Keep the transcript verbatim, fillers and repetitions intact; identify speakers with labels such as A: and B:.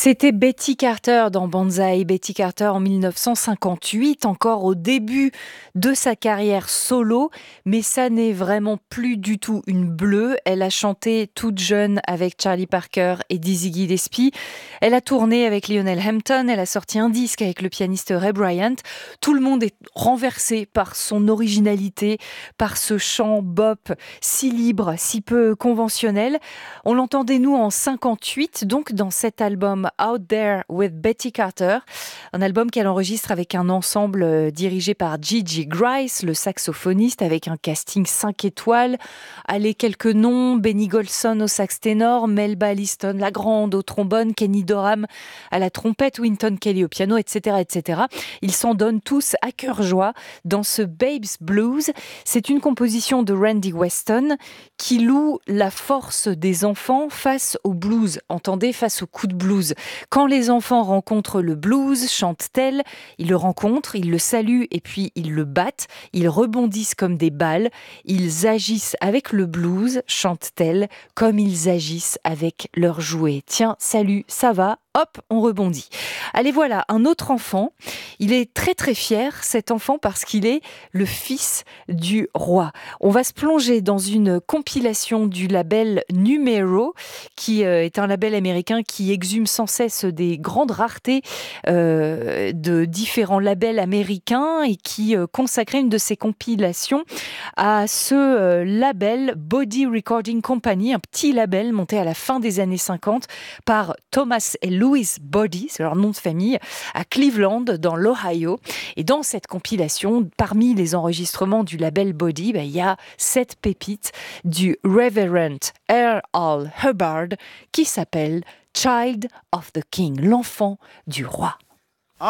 A: C'était Betty Carter dans Banzai. Betty Carter en mille neuf cent cinquante-huit, encore au début de sa carrière solo, mais ça n'est vraiment plus du tout une bleue. Elle a chanté toute jeune avec Charlie Parker et Dizzy Gillespie. Elle a tourné avec Lionel Hampton. Elle a sorti un disque avec le pianiste Ray Bryant. Tout le monde est renversé par son originalité, par ce chant bop si libre, si peu conventionnel. On l'entendait nous en cinquante-huit, donc dans cet album Out There with Betty Carter, un album qu'elle enregistre avec un ensemble dirigé par Gigi Grice, le saxophoniste, avec un casting cinq étoiles. Allez, quelques noms: Benny Golson au sax ténor, Melba Liston la grande au trombone, Kenny Dorham à la trompette, Wynton Kelly au piano, et cetera, et cetera. Ils s'en donnent tous à cœur joie dans ce Babes Blues. C'est une composition de Randy Weston qui loue la force des enfants face au blues. Entendez, face au coup de blues. Quand les enfants rencontrent le blues, chante-t-elle, ils le rencontrent, ils le saluent et puis ils le battent. Ils rebondissent comme des balles. Ils agissent avec le blues, chante-t-elle, comme ils agissent avec leurs jouets. Tiens, salut, ça va? Hop, on rebondit. Allez, voilà, un autre enfant. Il est très très fier, cet enfant, parce qu'il est le fils du roi. On va se plonger dans une compilation du label Numero, qui euh, est un label américain qui exhume sans cesse des grandes raretés euh, de différents labels américains et qui euh, consacrait une de ses compilations à ce euh, label Body Recording Company, un petit label monté à la fin des années cinquante par Thomas et Louis Body, c'est leur nom de famille, à Cleveland, dans l'Ohio. Et dans cette compilation, parmi les enregistrements du label Body, bah, il y a cette pépite du Reverend Earl Hall Hubbard qui s'appelle Child of the King, l'enfant du roi.